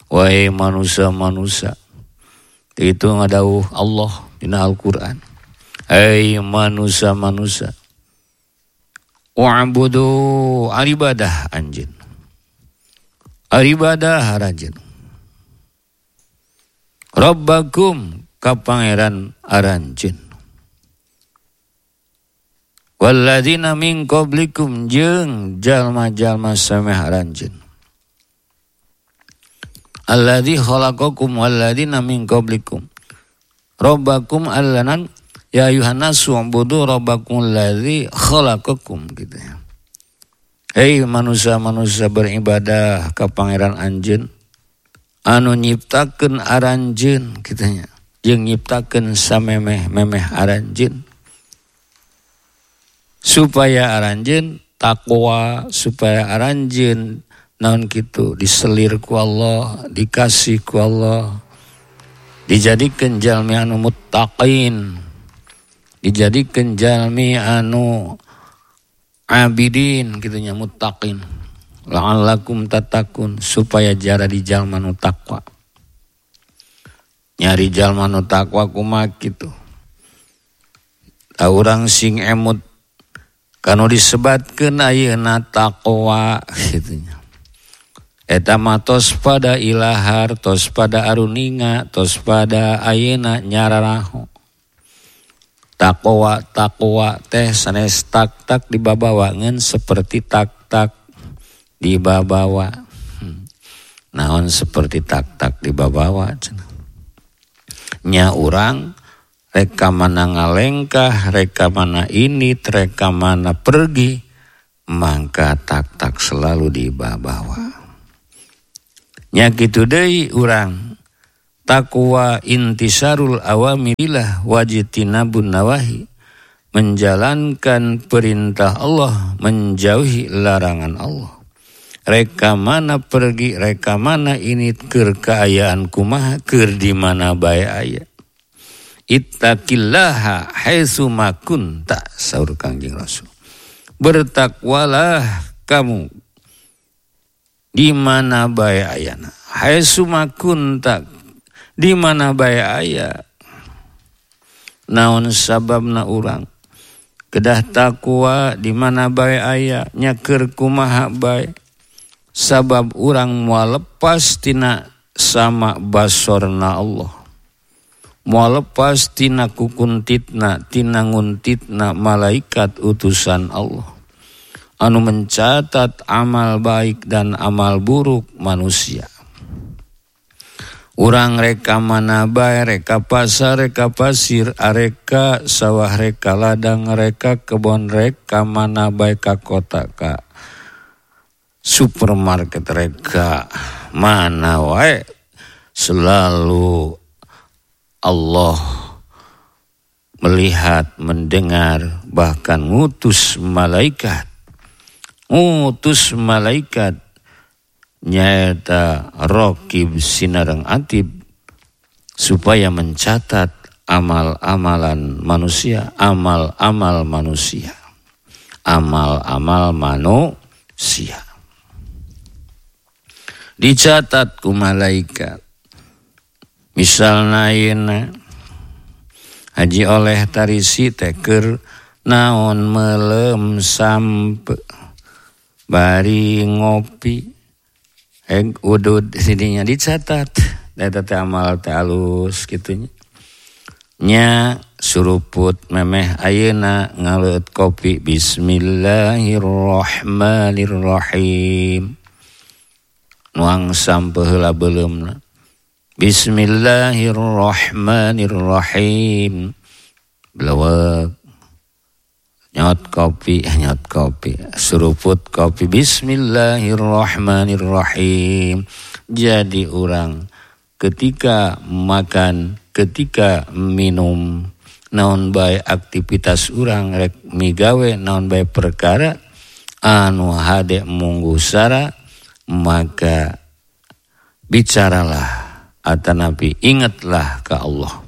Wahai manusia-manusia, itu ngadauh Allah dina Al-Qur'an. Hai manusia-manusia, wa'budu aribadah anjeun. Aribadah aranjeun. Rabbakum ka pangeran aranjeun. Walladzina min qablikum jeung jalma-jalma sameh aranjeun. Alladzi khalaqakum walladzina min qablikum. Rabbakum allanan ya ayuhan nasu ubudu rabbakum alladzi khalaqakum gitu ya. Hei manusia-manusia beribadah ka pangeran anjeun anu nyiptakeun aranjeun kitanya jeung nyiptakeun samemeh-memeh aranjeun supaya aranjeun takwa, supaya aranjeun naon kitu diselir ku Allah, dikasih ku Allah, dijadikeun jalmi anu muttaqin, dijadikeun jalmi anu abidin gitunya muttaqin, la'allakum tattaqun, supaya jara di jalma nu takwa. Nyari jalma nu takwa kumaha kitu. Urang sing emut kanu disebatkeun ayeuna takwa gitunya. Eta mah tos pada ilahar, tos pada aruninga, tos pada ayeuna nyararaho. Takwa teh sanes tak dibabawangan seperti tak dibabawa. Naon seperti tak dibabawa cenah. Nya urang reka mana ngalengkah, reka mana ini, reka mana pergi, mangka tak selalu dibabawa. Nya kitu deui urang. Takwa intisarul awamirillah wajtinabun nawahi, menjalankan perintah Allah, menjauhi larangan Allah. Reka mana pergi, reka mana ini, keur kaayaan kumaha, keur di mana bae aya. Ittaqillaha haitsu ma kunta, saur Kangjeng Rasul. Bertakwalah kamu di mana bae ayana. Haitsu ma kunta, di mana bae aya. Naon sababna urang kedah takwa di mana bae aya, nya keur kumaha bae. Sabab urang moal lepas tina sama basorna Allah, moal lepas tina kukuntitna, tina nguntitna malaikat utusan Allah anu mencatat amal baik dan amal buruk manusia. Urang reka mana bae, reka pasar, reka pasir, areka sawah, reka ladang, reka kebon, reka mana bae ka kota, ka supermarket, reka mana wae, selalu Allah melihat, mendengar, bahkan ngutus malaikat nyaeta raqib sinareng atib, supaya mencatat amal-amalan manusia, amal-amal manusia. Dicatat ku malaikat. Misalna ayeuna Haji Oleh Tarisi teh keur naon melem sampe bari ngopi udud sidinya dicatat, eta teh amal teh alus kitunya. Nya suruput memeh ayeuna ngaleut kopi, bismillahirrahmanirrahim. Nuang sampe heula beuleumna. Bismillahirrahmanirrahim. Blewek nyot kopi, suruput kopi, bismillahirrahmanirrahim. Jadi orang ketika makan, ketika minum, naon bae aktivitas urang rek migawe, naon bae perkara anu hade munggu sara, maka bicaralah atanapi ingatlah ke Allah.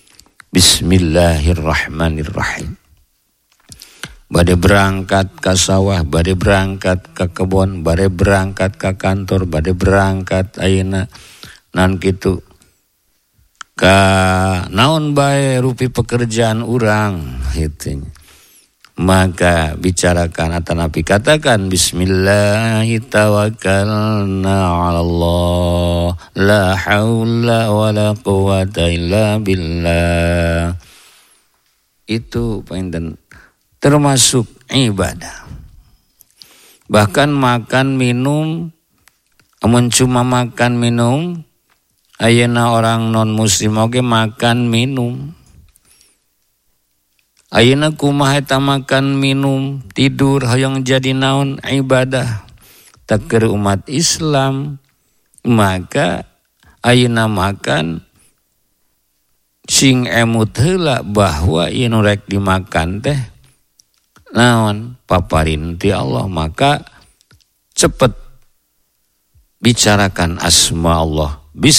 Bismillahirrahmanirrahim. Bade berangkat ke sawah, bade berangkat ke kebon, bade berangkat ke kantor, bade berangkat ayeuna nan kitu ka naon bae rupi pekerjaan urang gitu. Maka bicarakan atanapi katakan bismillahi tawakkalna 'alallah la haula wala quwata illa billah. Itu painten termasuk ibadah. Bahkan makan minum, amun cuma makan minum, ayeuna orang non muslim oge makan minum. Ayeuna kumaha eta makan minum, tidur hoyong jadi naon ibadah. Takeur umat Islam, maka ayeuna makan sing emut heula bahwa ieu nu rek dimakan teh naon paparin ti Allah, maka cepet bicarakan asma Allah.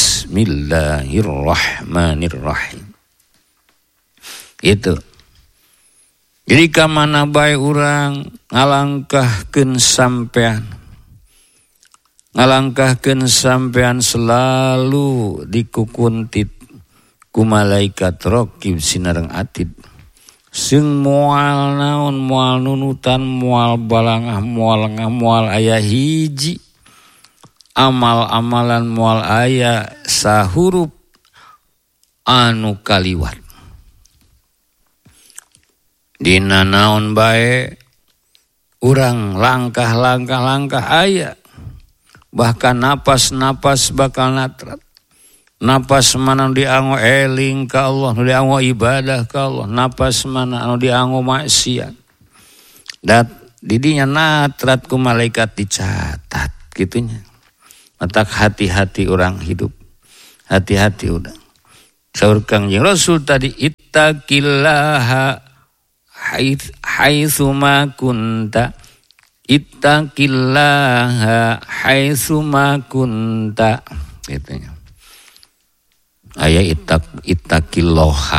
Bismillahirrahmanirrahim. Itu. Jadi ka mana bae urang ngalangkahkeun sampean. Ngalangkahkeun sampean selalu dikukuntit ku malaikat raqib sinareng atid. Sing moal naon, moal nunutan, moal balangah, moal aya hiji. Amal-amalan moal aya sahurup anu kaliwat. Dina naon bae urang langkah aya. Bahkan napas bakal natrat. Napas mana anu diango eling ka Allah, anu diango ibadah ka Allah, napas mana anu diango maksiat. Dat didinya natrat ku malaikat dicatat gitunya. Matak hati-hati orang hidup. Hati-hati urang. Saur Kangjeng Rasul tadi ittaqillaha haitsuma kunta, ittaqillaha haitsuma kunta gitu. Aya ittaqillaha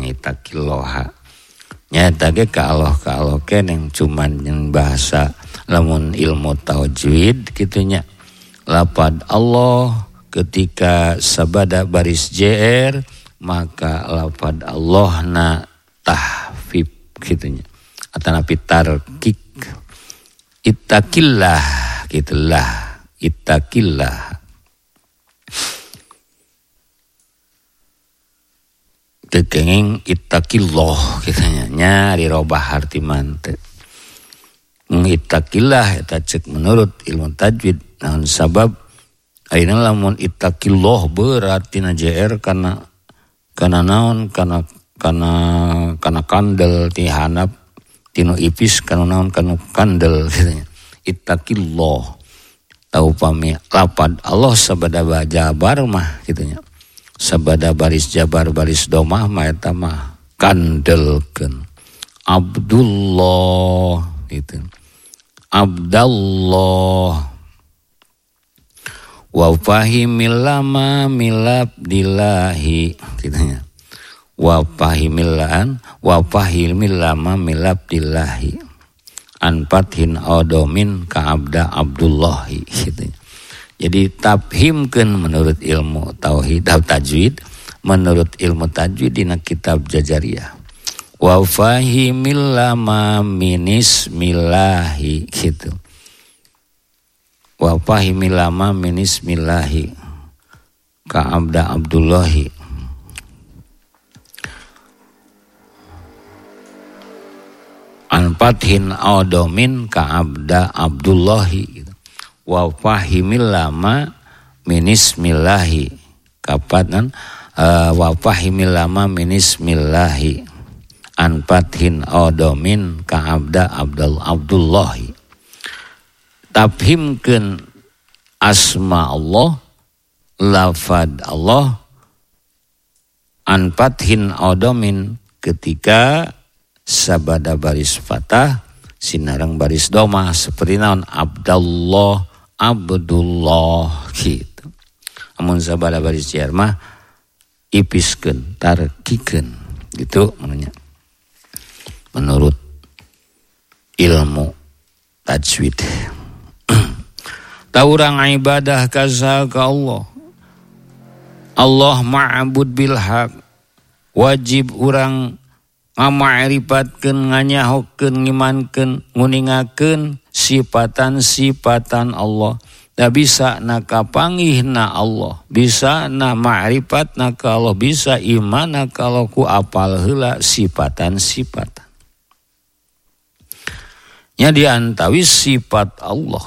nyata ge ka Allah keneng cuman yang bahasa lamun ilmu tajwid gitunya. Lapad Allah ketika sabada baris JR maka lapad Allah na tahfif gitunya. Atanapi tarkik ittaqillah gitulah, ittaqillah. Tekenging ittaqillah gitunya nyari robah arti mante. Ittaqillah eta cek menurut ilmu tajwid naon sabab ayeuna lamun ittaqillah berarti na JR kana naon kana kandel ti hanap tinu ipis kana naon kana kandel gitu. Ittaqillah tau pami lapad Allah sabada jabar mah kitu nya. Sabada baris jabar baris domah mah eta mah kandelkeun. Abdullah gitu. Abdallah wa fahimil lama milabdillahi kitanya. Wa fahimil lama milabdillahi an fathin odomin ka abda Abdullahi gitu. Jadi tafhimkeun menurut ilmu tauhid atau tajwid, menurut ilmu tajwid dina kitab Jajariyah. Wa fahimil lama minismillahi gitu. Wa fahimil lama minismillahi ka abda Abdullahi. An fathin odomin ka abda Abdullahi gitu. Wa fahimil lama minismillahi kapatan wa fahimil lama minismillahi an fathin odomin ka abda Abdullahi. Tafhimkeun asma Allah, lafad Allah an fathin odomin ketika sabada baris fatah sinareng baris domah seperti naon Abdullah gitu. Amun sabada baris jar mah ipiskeun tarkikeun gitu menurut ilmu tajwid. Taurang ibadah kaza ka Allah Allah ma'bud bil haq, wajib urang ngama'rifatkeun, nganyahokeun, ngimankeun, nguningakeun sifatan-sifatan Allah. Da bisa na kapanggihna Allah, bisa na ma'rifatna ka Allah, bisa iman na kalau ku apal heula sifatan-sifatan. Nya diantawis sifat Allah.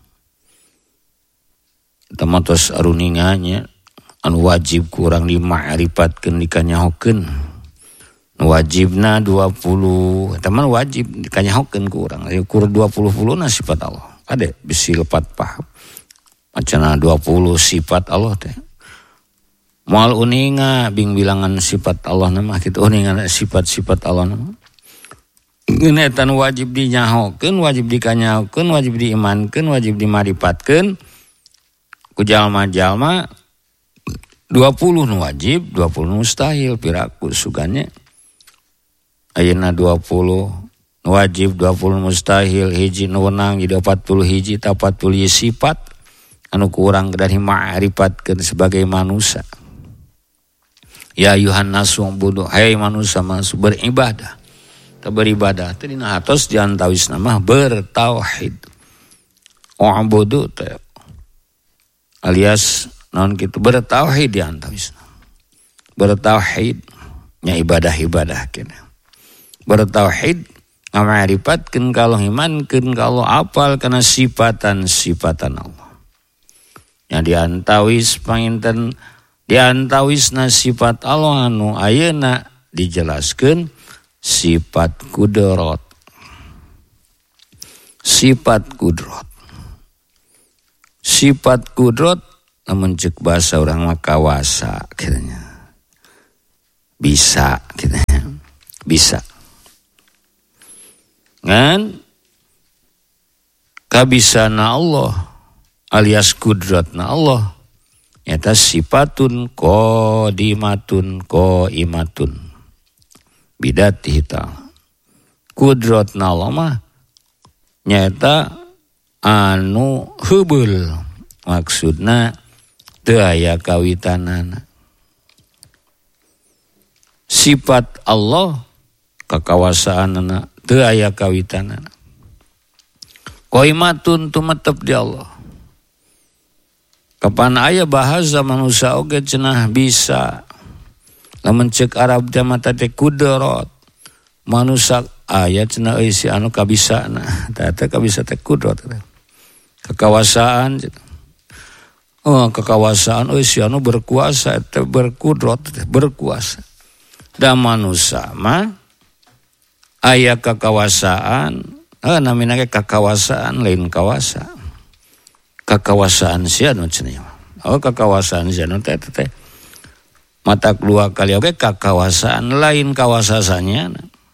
Tamatos aruninganya anu wajib kurang dima'rifatkeun dikanyahokeun. Wajibna 20, teman wajib dikanyahokeun ku urang. Ukur 20 na sifat Allah. Ade bisi lepat paham. Macana 20 sifat Allah teh. Moal uninga bing bilangan sifat Allah nama kitu uninga sifat-sifat Allah nama. Genetan wajib dinyahokeun, wajib dikanyahokeun, wajib diimankeun, wajib dimarifatkeun ku jalma-jalma 20 nu wajib, 20 nu mustahil piraku suganya. Ayeuna 20 nu wajib, 20 mustahil, hiji nu wenang jadi 40 hiji, 40 sifat anu kurang dari ma'rifatkeun sebagai manusia. Ya ayuhan nasu budu, hai manusia manusia beribadah. Ta beribadah teh dina hatos diantawis nama bertauhid. U'budu teh alias naon kitu bertauhid diantawis. Bertauhid nya ibadah-ibadah kena. Bertauhid ngama'rifatkeun kalau imankeun kalau apal kana sifatan-sifatan Allah. Yang diantawis panginten diantawisna sifat Allah anu ayeuna dijelaskeun sifat kudrat. Sifat kudrat. Sifat kudrat namun cek bahasa orang mah kawasa kitanya. Bisa kitanya. Bisa. Ngan kabisana Allah alias kudratna Allah nyata sifatun qadimatun qaimatun bidatihi ta'ala. Kudratna Allah mah nyata anu heubeul, maksudna teu aya kawitanana. Sifat Allah kakawasaanana teu aya kawitanana. Qaimatun tumetep di Allah. Kapan aya bahasa manusia oge cenah bisa. Lamun ceuk Arab teh mata teh kudrat. Manusia aya cenah euy si anu kabisana. Tah teh kabisa teh kudrat. Kekawasaan. Oh, kekawasaan euy si anu berkuasa teh berkudrat, berkuasa. Da manusia mah aya kekawasaan, namina ge kekawasaan lain kawasa. Kekawasaan sia nu cenah. Oh, kekawasaan sia nu teh mata keluar kali oge kekawasaan lain kawasasanya.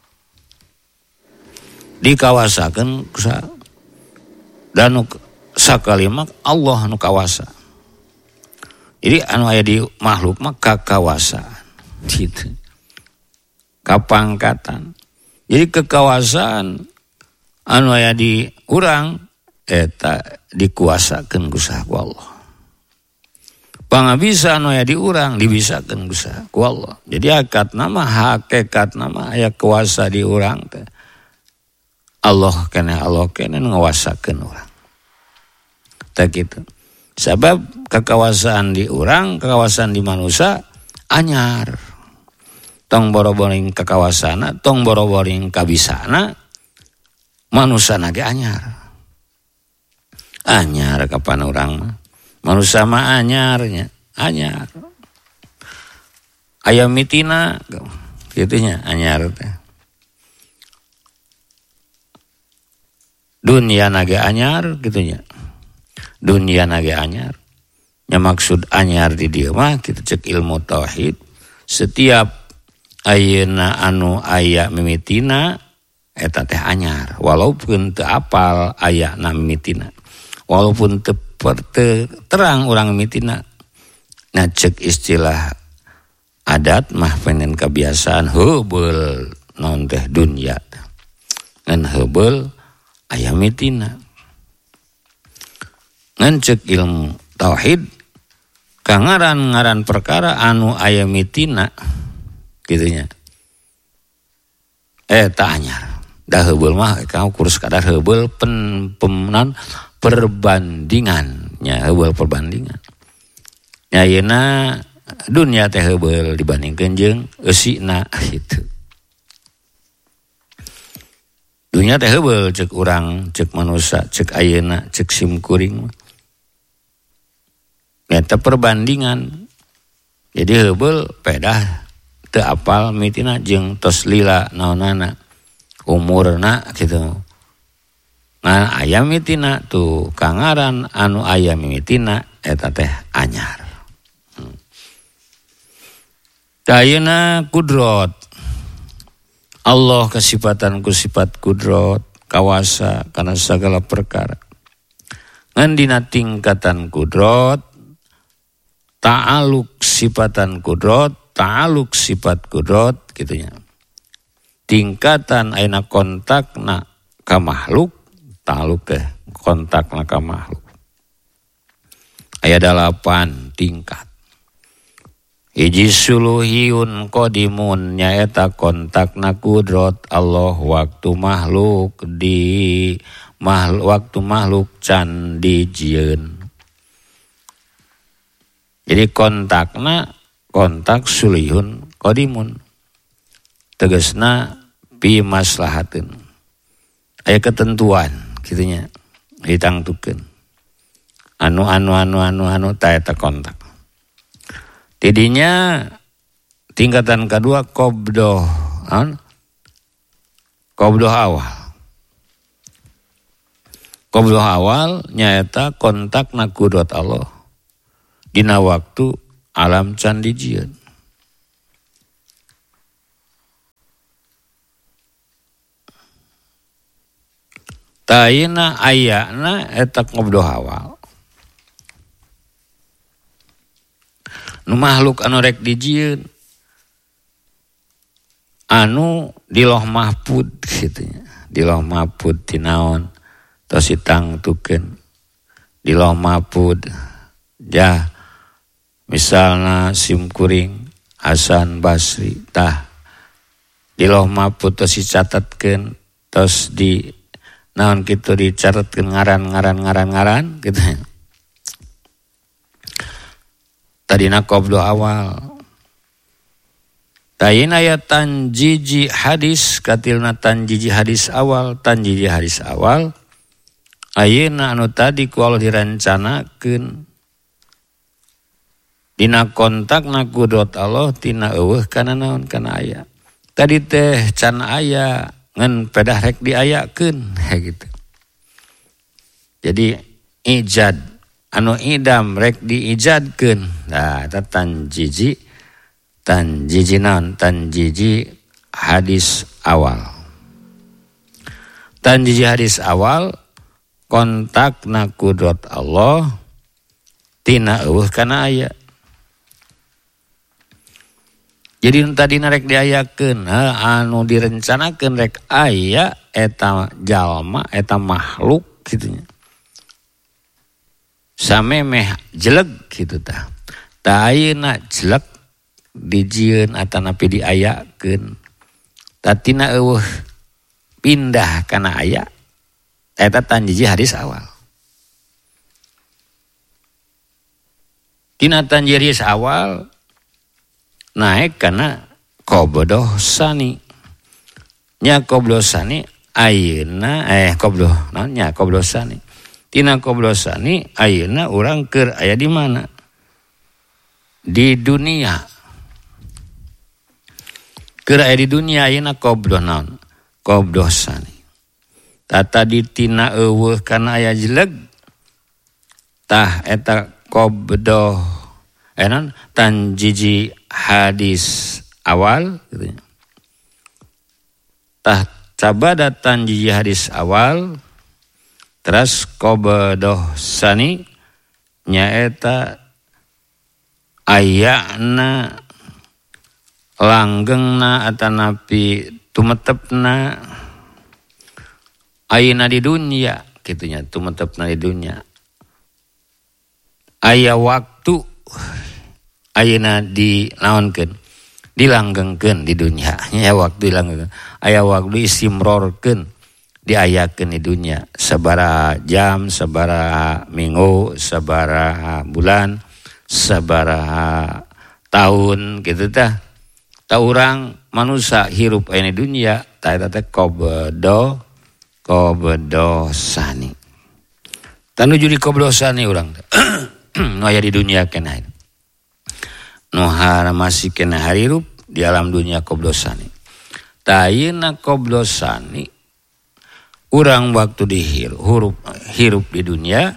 Dikawasakeun kusa. Dan sakali mah Allah nu kawasa. Jadi anu aya di makhluk mah kekawasaan. Gitu. Kapangkatan. Jadi kekawasaan anu aya di urang eta dikuasakeun ku Allah. Pangabisa anu aya di urang dibisakeun ku Allah. Jadi hakatna mah hakikatna mah aya kuasa di urang teh. Allah kene ngawasakeun urang. Tah kitu. Sebab kekawasaan di urang, kekawasaan di manusia anyar. Tong boro-boring kekawasana, tong boro-boring kabisana, manusana ge anyar. Anyar kapan urang mah. Manusia mah anyarnya, anyar. Aya mitina, gitunya anyar teh. Dunia nage anyar gitunya. Dunia nage anyar. Nya maksud anyar di dieu mah kitu cek ilmu tauhid. Setiap ayeuna anu aya mimitina eta teh anyar walaupun teu apal ayana mimitina. Walaupun teu terang urang mimitina. Nah cek istilah adat mah penen kebiasaan heubeul naon teh dunya. Ngan heubeul aya mitina. Ngan cek ilmu tauhid kangaran-ngaran perkara anu aya mitina gitunya. Tak anyar. Da heubeul mah kau kurus kadar heubeul perbandingan nya heubeul perbandingan. Nya ayeuna dunya teh heubeul dibandingkeun jeung eusina gitu. Dunya teh heubeul ceuk urang, ceuk manusia, ceuk ayeuna, ceuk simkuring. Eta perbandingan. Jadi heubeul pedah teu apal mitina jeung tos lila naonana umurna gitu. Ngan aya mitina tuh kangaran anu aya mitina eta teh anyar. Ayeuna kudrot Allah kesifatan ku sifat kudrot kawasa kana segala perkara. Ngan dina tingkatan kudrot ta'aluk sifatan kudrot ta'aluk sifat kudrot gitunya. Tingkatan ayeuna kontakna ka makhluk ta'aluk teh kontakna ka makhluk. Aya 8 tingkat. Hiji suluhiyun qadimun nyaeta kontakna kudrot Allah waktu makhluk waktu makhluk can dijieun. Jadi kontak sulihun qadimun. Tegasna pi maslahatin. Aya ketentuan gitunya. Ditangtukeun. Anu ta eta kontak. Tidinya tingkatan kedua qabdoh. Qabdoh awal. Qabdoh awal nyaeta kontakna kudrot Allah dina waktu alam can dijieun. Taina ayana eta qabdoh awal. Nu makhluk anu rek dijieun anu di Lauh Mahfuz kitu nya. Di Lauh Mahfuz ti naon tos ditangtukeun di Lauh Mahfuz ja misalna simkuring Hasan Basri tah di Lauh Mahfuz tos dicatatkeun tos di naon kitu dicatatkeun ngaran kitu. Tadina qabdoh awal. Tayina ya tanjiji hadis katilna tanjiji hadis awal, tanjiji hadis awal. Ayeuna anu tadi ku Allah dirancanakeun dina kontakna kudrot Allah tina eueuh kana naon kana aya. Tadi teh can aya ngan pedah rek diayakeun gitu. Jadi ijad anu idam rek diijadkeun. Nah, eta tanjiji naon? Tanjiji hadis awal. Tanjiji hadis awal kontakna kudrot Allah tina eueuh kana aya. Jadi tadi rek diayakeun, anu direncanakeun rek aya eta jalma, eta makhluk kitu nya. Samemeh jeleg gitu tah. Da ayeuna jeleg dijieun atanapi diayakeun. Tatina eueuh pindah kana aya. Eta tanjiji hadis awal. Tina tanjiji hadis awal naik kana qabdoh sani. Nya qabdoh sani ayeuna qabdoh naon nya qabdoh sani. Tina qabdoh sani ayeuna urang keur aya di mana? Di dunia. Keur aya di dunia ayeuna qabdoh naon? Qabdoh sani. Tata di tina eueuh kana aya jeleg. Tah eta qabdoh naon? Tanjiji hadis awal gitu. Tah cabada tanjiji hadis awal. Terus qabdoh sani nyaeta ayana langgengna atanapi tumetepna ayeuna di dunia kitu nya tumetepna di dunia. Aya waktu ayeuna dinaonkeun dilanggengkeun di dunya nya waktu dilanggengkeun aya waktu istimrorkeun diayakeun di dunya sabaraha jam sabaraha minggu sabaraha bulan sabaraha tahun gitu tah urang manusia hirup aya di dunya tah eta teh kobdosani tanuju di kobdosani urang nu aya di dunya keneh nu masih kena harirup di alam dunia kobdosani tah ayeuna kobdosani urang waktu hirup di dunia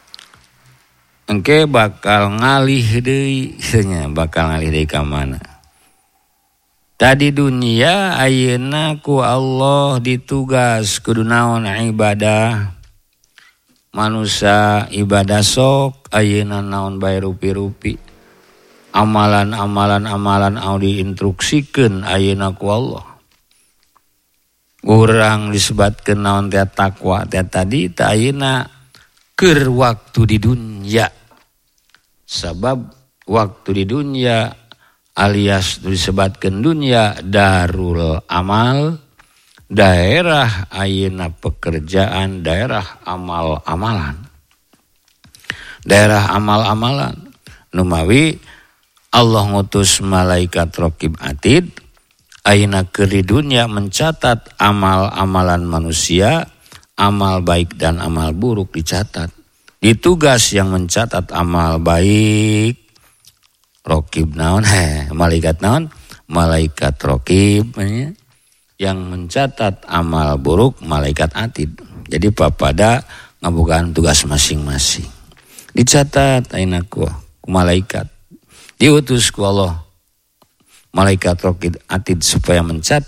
engke bakal ngalih deui ka mana. Tadi dunia ayeuna ku Allah ditugas kudu naon ibadah. Manusia ibadah sok ayeuna naon bae rupi-rupi. Amalan anu diinstruksikeun ayeuna ku Allah. Urang disebutkeun naon teh takwa teh tadi teh ayeuna keur waktu di dunia. Sabab waktu di dunia alias disebutkeun dunia darul amal, daerah ayeuna pekerjaan, daerah amal-amalan. Daerah amal-amalan numawi Allah ngutus malaikat raqib atid ayeuna keur di dunia mencatat amal-amalan manusia, amal baik dan amal buruk dicatat. Ditugas yang mencatat amal baik raqib naon malaikat naon malaikat raqib yang mencatat amal buruk malaikat atid. Jadi papada ngabogaan tugas masing-masing dicatat ayeuna ku malaikat diutus ku Allah malaikat raqib atid supaya mencatat